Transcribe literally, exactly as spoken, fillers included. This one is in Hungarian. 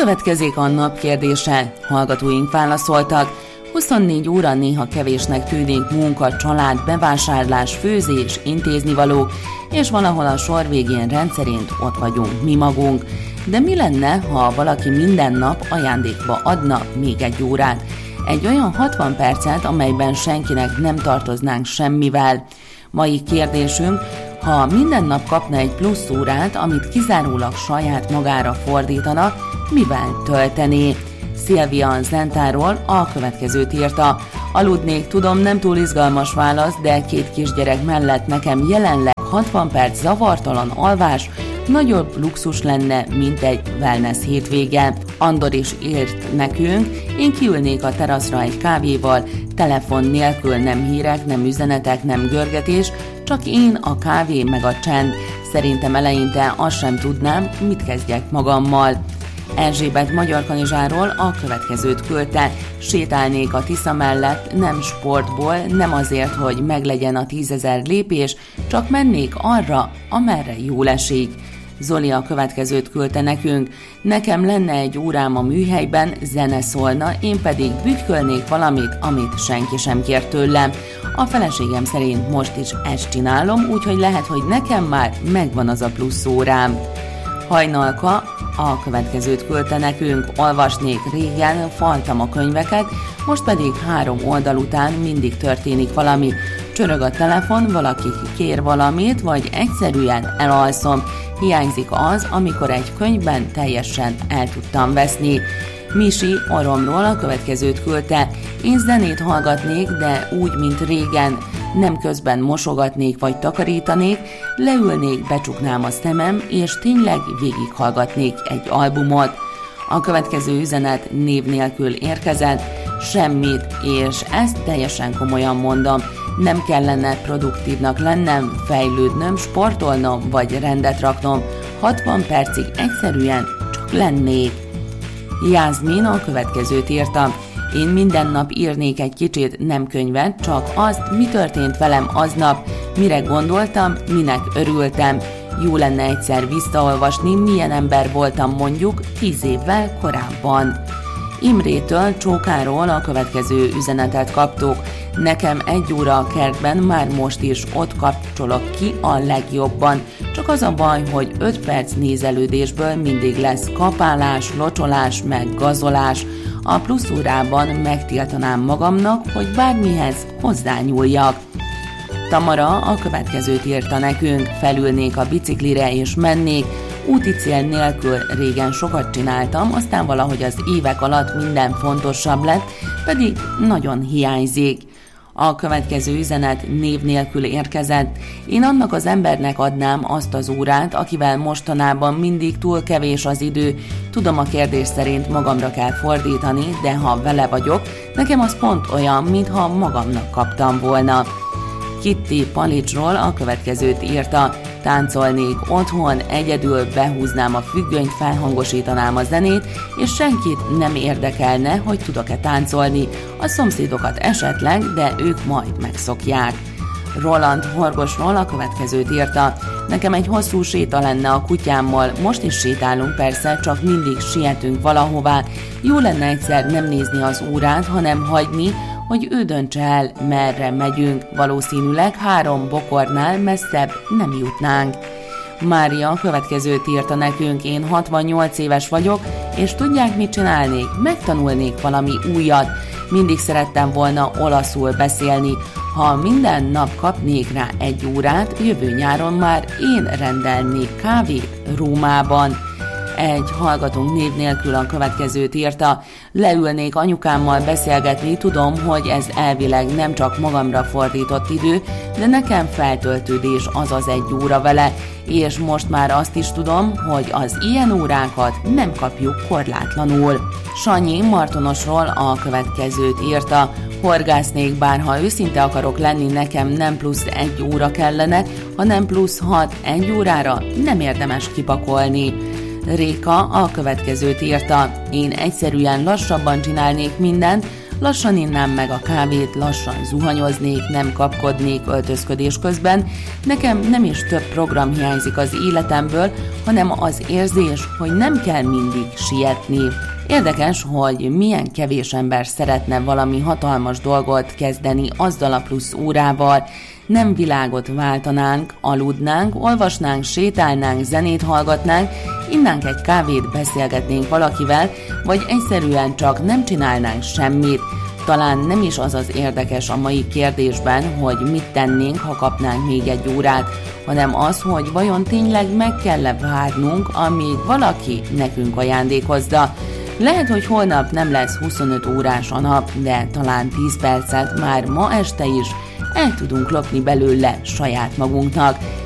Következik a nap kérdése. Hallgatóink válaszoltak. huszonnégy óra néha kevésnek tűnik munka, család, bevásárlás, főzés, intéznivaló, és valahol a sor végén rendszerint ott vagyunk mi magunk. De mi lenne, ha valaki minden nap ajándékba adna még egy órát? Egy olyan hatvan percet, amelyben senkinek nem tartoznánk semmivel. Mai kérdésünk: ha minden nap kapna egy plusz órát, amit kizárólag saját magára fordítana, mivel töltené? Szilvia Zentáról a következőt írta. Aludnék, tudom, nem túl izgalmas válasz, de két kisgyerek mellett nekem jelenleg hatvan perc zavartalan alvás nagyobb luxus lenne, mint egy wellness hétvége. Andor is írt nekünk: én kiülnék a teraszra egy kávéval, telefon nélkül, nem hírek, nem üzenetek, nem görgetés, csak én, a kávé meg a csend. Szerintem eleinte azt sem tudnám, mit kezdjek magammal. Erzsébet Magyarkanizsáról a következőt küldte. Sétálnék a Tisza mellett, nem sportból, nem azért, hogy meglegyen a tízezer lépés, csak mennék arra, amerre jól esik. Zoli a következőt küldte nekünk. Nekem lenne egy órám a műhelyben, zene szólna, én pedig bütykölnék valamit, amit senki sem kér tőlem. A feleségem szerint most is ezt csinálom, úgyhogy lehet, hogy nekem már megvan az a plusz órám. Hajnalka a következőt küldte nekünk. Olvasnék, régen faltam a könyveket, most pedig három oldal után mindig történik valami. Csörög a telefon, valaki kér valamit, vagy egyszerűen elalszom. Hiányzik az, amikor egy könyvben teljesen el tudtam veszni. Misi Oromról a következőt küldte. Én zenét hallgatnék, de úgy, mint régen. Nem közben mosogatnék vagy takarítanék, leülnék, becsuknám a szemem, és tényleg végighallgatnék egy albumot. A következő üzenet név nélkül érkezett. Semmit, és ezt teljesen komolyan mondom. Nem kellene produktívnak lennem, fejlődnöm, sportolnom vagy rendet raknom. hatvan percig egyszerűen csak lennék. Jászmin a következőt írta. Én minden nap írnék egy kicsit, nem könyvet, csak azt, mi történt velem aznap, mire gondoltam, minek örültem. Jó lenne egyszer visszaolvasni, milyen ember voltam mondjuk tíz évvel korábban. Imrétől, Csókáról a következő üzenetet kaptuk. Nekem egy óra a kertben, már most is ott kapcsolok ki a legjobban. Csak az a baj, hogy öt perc nézelődésből mindig lesz kapálás, locsolás, meg gazolás. A plusz órában megtiltanám magamnak, hogy bármihez hozzányúljak. Tamara a következőt írta nekünk. Felülnék a biciklire és mennék. Úti cél nélkül régen sokat csináltam, aztán valahogy az évek alatt minden fontosabb lett, pedig nagyon hiányzik. A következő üzenet név nélkül érkezett. Én annak az embernek adnám azt az órát, akivel mostanában mindig túl kevés az idő. Tudom, a kérdés szerint magamra kell fordítani, de ha vele vagyok, nekem az pont olyan, mintha magamnak kaptam volna. Kitty Palicsról a következőt írta. Táncolnék otthon, egyedül behúznám a függönyt, felhangosítanám a zenét, és senkit nem érdekelne, hogy tudok-e táncolni. A szomszédokat esetleg, de ők majd megszokják. Roland Horgosról a következőt írta. Nekem egy hosszú séta lenne a kutyámmal, most is sétálunk persze, csak mindig sietünk valahová. Jó lenne egyszer nem nézni az órát, hanem hagyni, hogy ő döntse el, merre megyünk. Valószínűleg három bokornál messzebb nem jutnánk. Mária a következőt írta nekünk. Én hatvannyolc éves vagyok, és tudják, mit csinálnék? Megtanulnék valami újat. Mindig szerettem volna olaszul beszélni. Ha minden nap kapnék rá egy órát, jövő nyáron már én rendelnék kávét Rómában. Egy hallgatónk név nélkül a következőt írta. Leülnék anyukámmal beszélgetni, tudom, hogy ez elvileg nem csak magamra fordított idő, de nekem feltöltődés az az egy óra vele, és most már azt is tudom, hogy az ilyen órákat nem kapjuk korlátlanul. Sanyi Martonosról a következőt írta. Horgásznék, bár ha őszinte akarok lenni, nekem nem plusz egy óra kellene, hanem plusz hat egy órára nem érdemes kipakolni. Réka a következőt írta. Én egyszerűen lassabban csinálnék mindent, lassan innám meg a kávét, lassan zuhanyoznék, nem kapkodnék öltözködés közben. Nekem nem is több program hiányzik az életemből, hanem az érzés, hogy nem kell mindig sietni. Érdekes, hogy milyen kevés ember szeretne valami hatalmas dolgot kezdeni azzal a plusz órával. Nem világot váltanánk, aludnánk, olvasnánk, sétálnánk, zenét hallgatnánk, innánk egy kávét, beszélgetnénk valakivel, vagy egyszerűen csak nem csinálnánk semmit. Talán nem is az az érdekes a mai kérdésben, hogy mit tennénk, ha kapnánk még egy órát, hanem az, hogy vajon tényleg meg kell-e várnunk, amíg valaki nekünk ajándékozza. Lehet, hogy holnap nem lesz huszonöt órás a nap, de talán tíz percet már ma este is el tudunk lopni belőle saját magunknak.